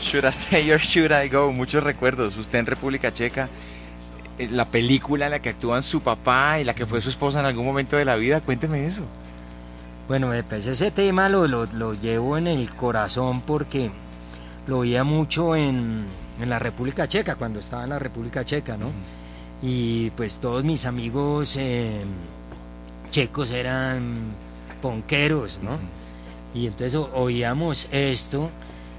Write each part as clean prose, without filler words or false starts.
Should I Stay or Should I Go? Muchos recuerdos. Usted en República Checa, la película en la que actúan su papá y la que fue su esposa en algún momento de la vida. Cuénteme eso. Bueno, pues ese tema lo llevo en el corazón porque lo oía mucho en la República Checa, cuando estaba en la República Checa, ¿no? Y pues todos mis amigos checos eran ponqueros, ¿no? Y entonces oíamos esto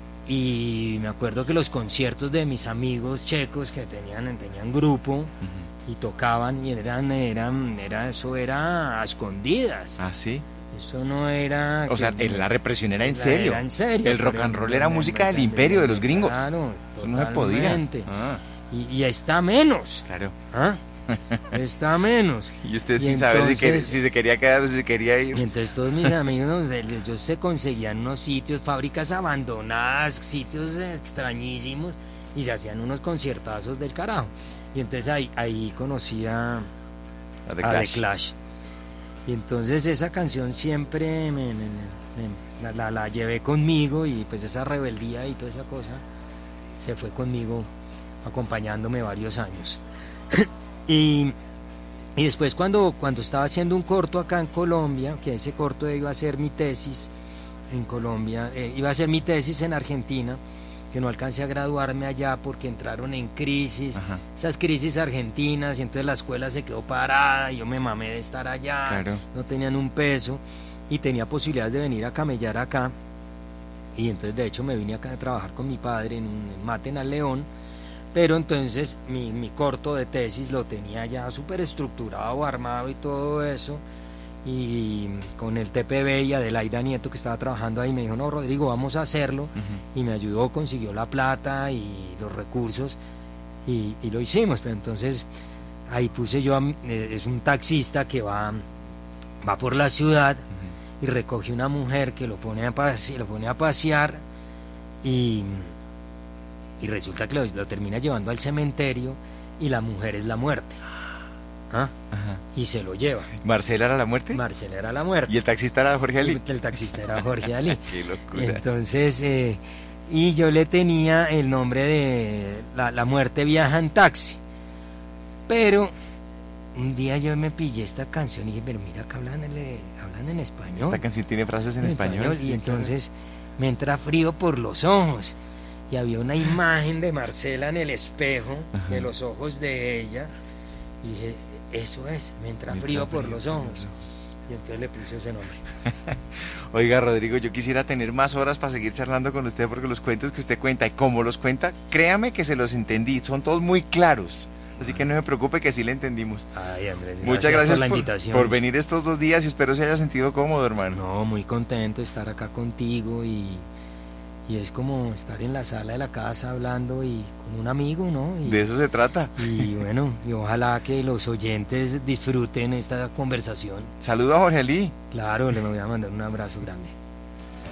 y me acuerdo que los conciertos de mis amigos checos que tenían grupo y tocaban y eso era a escondidas. ¿Ah, sí? Eso no era... O sea, la represión era en serio. Era en serio. El rock and roll era música del imperio, de los gringos. Claro, eso no se podía. Y está menos. Claro. ¿Ah? Está menos. Y usted sin saber si se quería quedar o si se quería ir. Y entonces todos mis amigos, ellos se conseguían unos sitios, fábricas abandonadas, sitios extrañísimos, y se hacían unos conciertazos del carajo. Y entonces ahí conocí a The Clash. Y entonces esa canción siempre la llevé conmigo, y pues esa rebeldía y toda esa cosa se fue conmigo acompañándome varios años. y después cuando estaba haciendo un corto acá en Colombia, que ese corto iba a ser mi tesis en Colombia, iba a ser mi tesis en Argentina, que no alcancé a graduarme allá porque entraron en crisis, esas crisis argentinas, y entonces la escuela se quedó parada, y yo me mamé de estar allá, claro. No tenían un peso, y tenía posibilidades de venir a camellar acá, y entonces de hecho me vine acá a trabajar con mi padre en Maten al León, pero entonces mi corto de tesis lo tenía ya súper estructurado, armado y todo eso, y con el TPB y Adelaida Nieto, que estaba trabajando ahí, me dijo, no, Rodrigo, vamos a hacerlo, y me ayudó, consiguió la plata y los recursos, y lo hicimos. Pero entonces ahí puse yo, es un taxista que va por la ciudad, y recoge una mujer que lo pone a pasear, y resulta que lo termina llevando al cementerio, y la mujer es la muerte. Y se lo lleva. ¿Marcela era la muerte? Marcela era la muerte. ¿Y el taxista era Jorge Ali? El taxista era Jorge Ali. ¡Qué locura! Entonces, y yo le tenía el nombre de la muerte viaja en taxi. Pero un día yo me pillé esta canción y dije, pero mira que hablan en español. Esta canción tiene frases en español. Y entonces me entra frío por los ojos. Y había una imagen de Marcela en el espejo, de los ojos de ella. Y dije, eso es, me entra frío por los ojos. Y entonces le puse ese nombre. Oiga, Rodrigo, yo quisiera tener más horas para seguir charlando con usted, porque los cuentos que usted cuenta y cómo los cuenta, créame que se los entendí, son todos muy claros. Así que no se preocupe, que sí le entendimos. Ay, Andrés, muchas gracias por la invitación. Por venir estos 2 días, y espero se haya sentido cómodo, hermano. No, muy contento de estar acá contigo, y es como estar en la sala de la casa hablando y con un amigo, ¿no? De eso se trata. Y bueno, y ojalá que los oyentes disfruten esta conversación. Saludo a Jorge Ali. Claro, le voy a mandar un abrazo grande.